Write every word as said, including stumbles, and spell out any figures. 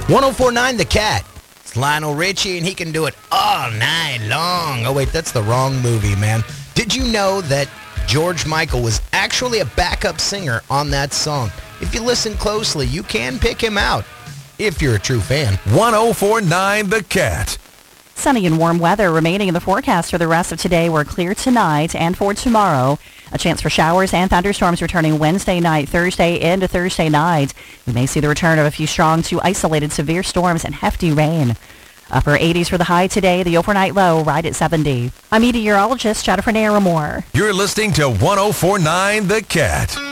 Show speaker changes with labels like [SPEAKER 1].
[SPEAKER 1] one oh four point nine The Cat. It's Lionel Richie, and he can do it all night long. Oh, wait, that's the wrong movie, man. Did you know that George Michael was actually a backup singer on that song? If you listen closely, you can pick him out if you're a true fan.
[SPEAKER 2] one oh four point nine The Cat.
[SPEAKER 3] Sunny and warm weather remaining in the forecast for the rest of today. We're clear tonight and for tomorrow. A chance for showers and thunderstorms returning Wednesday night, Thursday into Thursday night. We may see the return of a few strong to isolated severe storms and hefty rain. Upper eighties for the high today, the overnight low right at seventy. I'm meteorologist Jennifer Naramore.
[SPEAKER 2] You're listening to one oh four point nine The Cat.